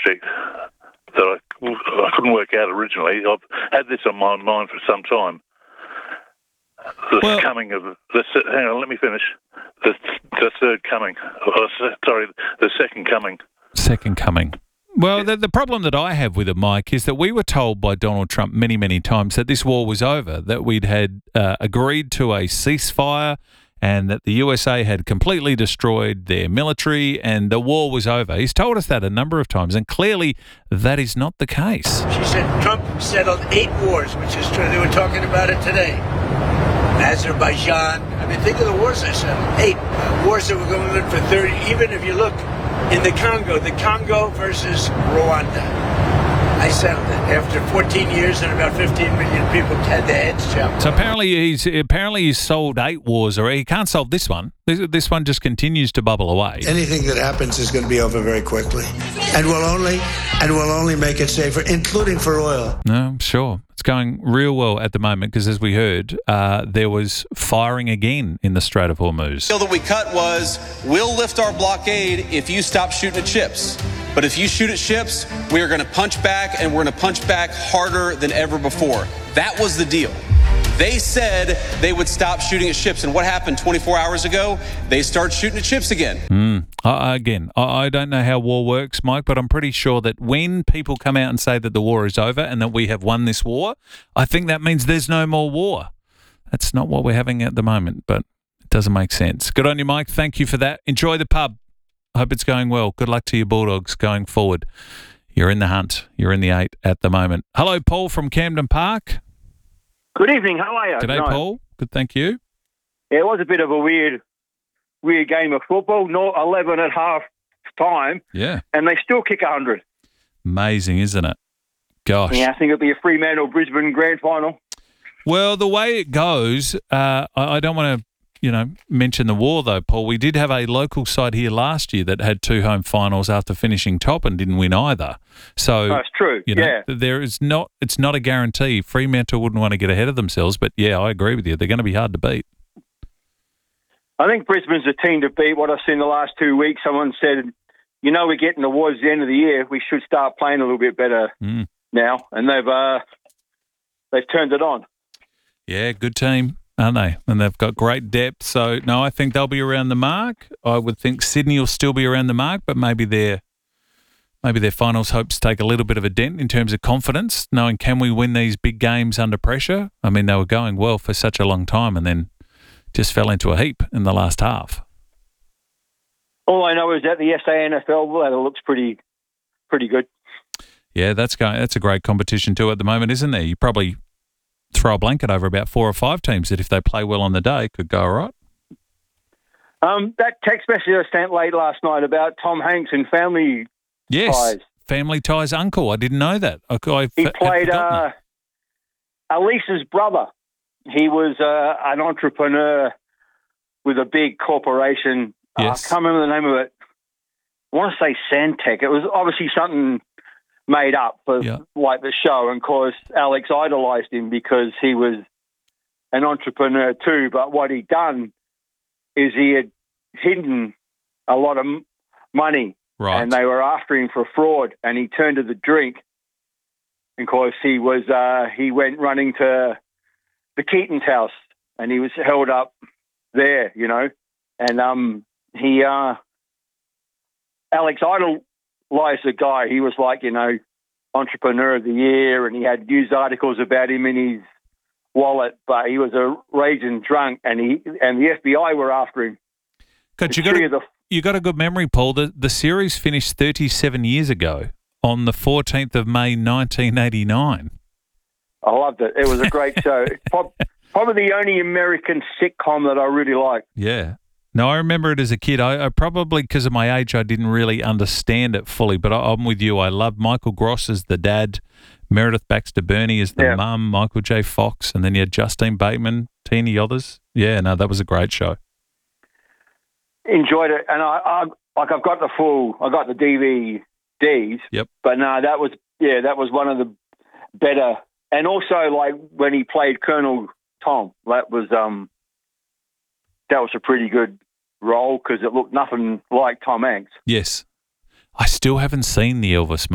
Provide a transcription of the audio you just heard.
subject that I couldn't work out originally. I've had this on my mind for some time. Coming of hang on, let me finish. The third coming. Sorry, the second coming. Second coming. Well, the problem that I have with it, Mike, is that we were told by Donald Trump many, many times that this war was over, that we'd had agreed to a ceasefire and that the USA had completely destroyed their military and the war was over. He's told us that a number of times, and clearly that is not the case. She said Trump settled 8 wars, which is true. They were talking about it today. Azerbaijan. I mean, think of the wars I settled. 8 wars that were going on for 30. Even if you look in the Congo versus Rwanda. I settled it after 14 years and about 15 million people had their heads chopped. So apparently he's sold 8 wars, or he can't solve this one. This one just continues to bubble away. Anything that happens is going to be over very quickly, and will only make it safer, including for oil. No, I'm sure it's going real well at the moment because, as we heard, there was firing again in the Strait of Hormuz. The deal that we cut was, we'll lift our blockade if you stop shooting at ships. But if you shoot at ships, we are going to punch back, and we're going to punch back harder than ever before. That was the deal. They said they would stop shooting at ships, and what happened 24 hours ago? They start shooting at ships again. I don't know how war works, Mike, but I'm pretty sure that when people come out and say that the war is over and that we have won this war, I think that means there's no more war. That's not what we're having at the moment, but it doesn't make sense. Good on you, Mike. Thank you for that. Enjoy the pub. I hope it's going well. Good luck to your Bulldogs going forward. You're in the hunt. You're in the 8 at the moment. Hello, Paul from Camden Park. Good evening. How are you? G'day, Paul. Good, thank you. Yeah, it was a bit of a weird game of football. Not 11 at half time. Yeah. And they still kick 100. Amazing, isn't it? Gosh. Yeah, I think it'll be a Fremantle-Brisbane grand final. Well, the way it goes, I don't want to mention the war though, Paul. We did have a local side here last year that had 2 home finals after finishing top and didn't win either. So that's true. It's not a guarantee. Fremantle wouldn't want to get ahead of themselves, but yeah, I agree with you. They're going to be hard to beat. I think Brisbane's a team to beat. What I've seen the last 2 weeks, someone said, we're getting towards the end of the year. We should start playing a little bit better now, and they've turned it on. Yeah, good team, aren't they? And they've got great depth. So, no, I think they'll be around the mark. I would think Sydney will still be around the mark, but maybe their finals hopes take a little bit of a dent in terms of confidence, knowing can we win these big games under pressure? I mean, they were going well for such a long time and then just fell into a heap in the last half. All I know is that the SANFL, that looks pretty good. Yeah, that's a great competition too at the moment, isn't there? You probably throw a blanket over about 4 or 5 teams that if they play well on the day could go all right. That text message I sent late last night about Tom Hanks and family ties. Family ties uncle. I didn't know that. He played Elisa's brother. He was an entrepreneur with a big corporation. Yes. I can't remember the name of it. I want to say Santec. It was obviously something made up for like the show, and of course Alex idolized him because he was an entrepreneur too. But what he'd done is he had hidden a lot of money, right, and they were after him for fraud, and he turned to the drink. And of course he went running to the Keaton's house, and he was held up there, and Alex idolized the guy. He was like, entrepreneur of the year, and he had news articles about him in his wallet, but he was a raging drunk, and the FBI were after him. God, you got a good memory, Paul. The series finished 37 years ago on the 14th of May, 1989. I loved it. It was a great show. Probably the only American sitcom that I really liked. Yeah. No, I remember it as a kid. I probably, because of my age, I didn't really understand it fully, but I'm with you. I loved Michael Gross as the dad, Meredith Baxter Birney as the mum, Michael J. Fox, and then you had Justine Bateman, Tina Yothers. Yeah, no, that was a great show. Enjoyed it, and I've got the DVDs. Yep. But no, that was one of the better, and also like when he played Colonel Tom, that was a pretty good role because it looked nothing like Tom Hanks. Yes. I still haven't seen the Elvis